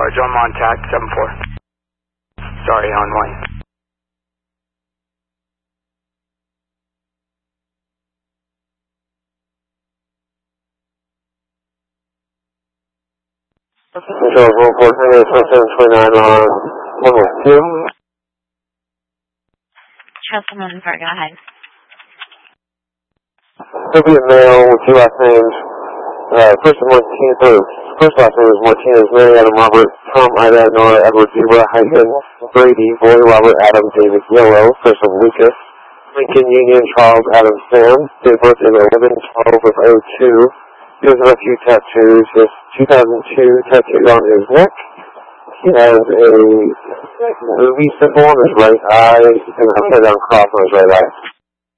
Roger, I'm on TAC 7-4. Sorry, on line. Control 14729 on 112. Chelsea Moonford, go ahead. There'll be a male with two last names. First last name is Martinez, Mary Adam Robert, Tom Ida, Nora Edward Zebra, Hyden, Brady, Boy Robert Adam David Yellow, first of Lucas, Lincoln Union Charles Adam Sam, date of birth is 11/12/02. He has a few tattoos. His 2002 tattoo on his neck. He has a movie symbol on his right eye and an upside down cross on his right eye.